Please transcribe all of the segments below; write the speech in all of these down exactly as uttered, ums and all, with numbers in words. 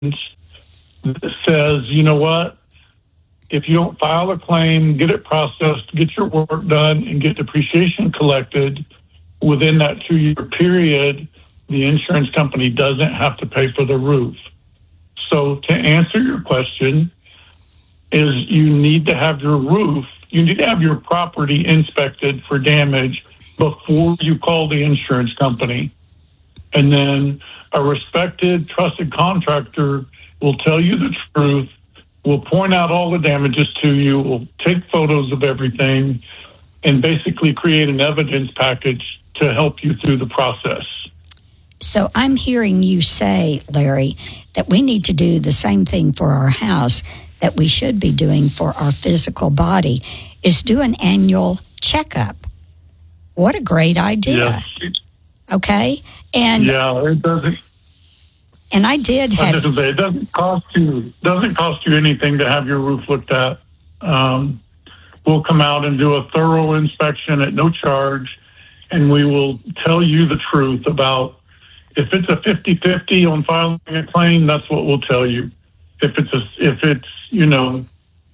that says, you know what, if you don't file a claim, get it processed, get your work done, and get depreciation collected within that two-year period, the insurance company doesn't have to pay for the roof. So to answer your question is you need to have your roof, you need to have your property inspected for damage before you call the insurance company. And then a respected, trusted contractor will tell you the truth, will point out all the damages to you, will take photos of everything, and basically create an evidence package to help you through the process. So I'm hearing you say, Larry, that we need to do the same thing for our house that we should be doing for our physical body, is do an annual checkup. What a great idea. Yes. Okay? And yeah, it doesn't. And I did have. Say, it doesn't cost you doesn't cost you anything to have your roof looked at. Um, we'll come out and do a thorough inspection at no charge, and we will tell you the truth about if it's a fifty-fifty on filing a claim. That's what we'll tell you. If it's a if it's you know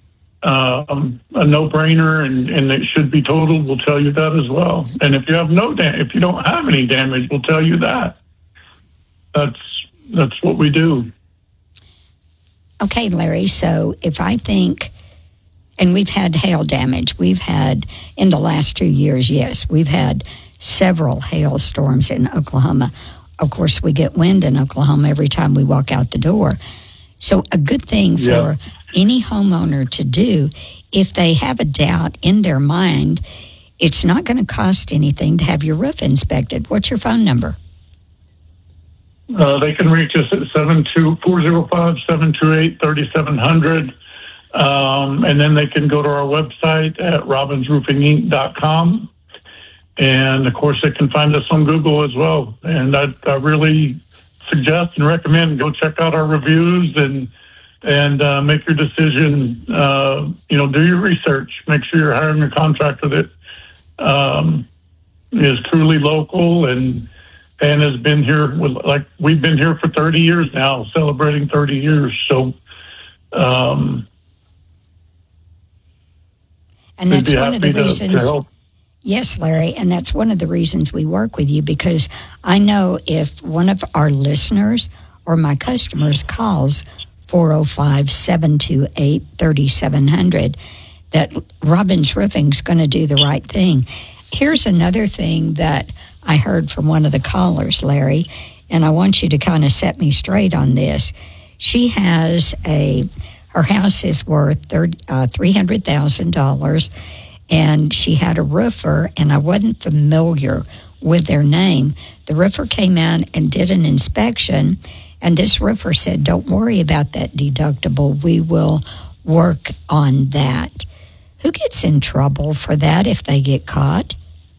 um, a no-brainer and, and it should be totaled, we'll tell you that as well. And if you have no da- if you don't have any damage, we'll tell you that. That's That's what we do. Okay, Larry, so if I think, and we've had hail damage, we've had, in the last two years, yes, we've had several hail storms in Oklahoma. Of course, we get wind in Oklahoma every time we walk out the door. So a good thing for yeah. any homeowner to do, if they have a doubt in their mind, it's not going to cost anything to have your roof inspected. What's your phone number? Uh, they can reach us at seven two four zero five, seven two eight, three seven zero zero. Um, and then they can go to our website at robbins roofing inc dot com. And, of course, they can find us on Google as well. And I, I really suggest and recommend go check out our reviews and and uh, make your decision. Uh, you know, do your research. Make sure you're hiring a contractor that um, is truly local and and has been here with, like we've been here for thirty years now, celebrating thirty years. So, um, and that's one of the reasons. To yes, Larry, and that's one of the reasons we work with you, because I know if one of our listeners or my customers calls four oh five, seven two eight, three seven zero zero, that Robbins Roofing's going to do the right thing. Here's another thing that I heard from one of the callers, Larry, and I want you to kind of set me straight on this. She has a, her house is worth three hundred thousand dollars, and she had a roofer, and I wasn't familiar with their name. The roofer came out and did an inspection, and this roofer said, don't worry about that deductible. We will work on that. Who gets in trouble for that if they get caught?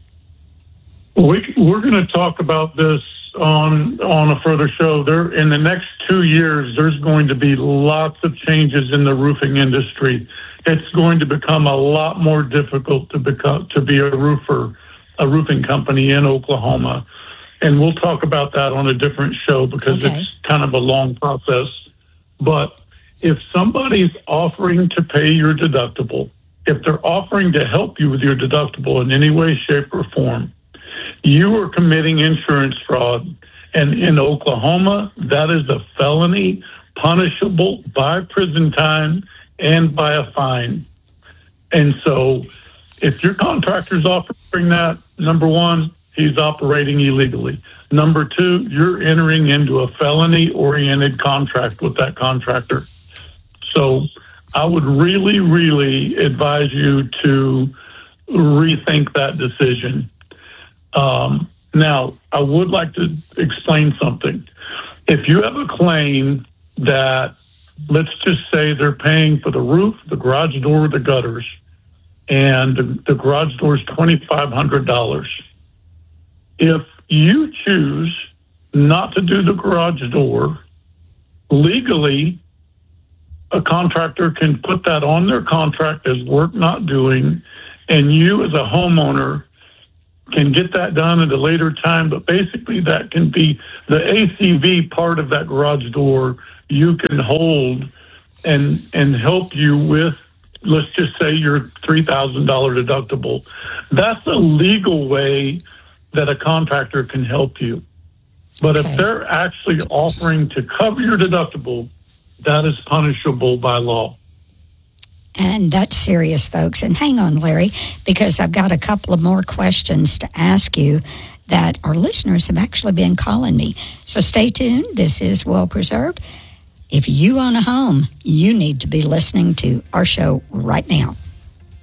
We, we're going to talk about this on on a further show. There, in the next two years, there's going to be lots of changes in the roofing industry. It's going to become a lot more difficult to become to be a roofer, a roofing company in Oklahoma, and we'll talk about that on a different show because okay. it's kind of a long process. But if somebody's offering to pay your deductible, if they're offering to help you with your deductible in any way, shape, or form, you are committing insurance fraud. And in Oklahoma, that is a felony punishable by prison time and by a fine. And so if your contractor's offering that, number one, he's operating illegally. Number two, you're entering into a felony-oriented contract with that contractor. So I would really, really advise you to rethink that decision. Um, now, I would like to explain something. If you have a claim that, let's just say they're paying for the roof, the garage door, the gutters, and the, the garage door is twenty-five hundred dollars. If you choose not to do the garage door, legally, a contractor can put that on their contract as work not doing, and you as a homeowner can get that done at a later time, but basically that can be the A C V part of that garage door you can hold and and help you with, let's just say, your three thousand dollars deductible. That's a legal way that a contractor can help you. But okay. if they're actually offering to cover your deductible, that is punishable by law. And that's serious, folks. And hang on, Larry, because I've got a couple of more questions to ask you that our listeners have actually been calling me. So stay tuned. This is Well Preserved. If you own a home, you need to be listening to our show right now.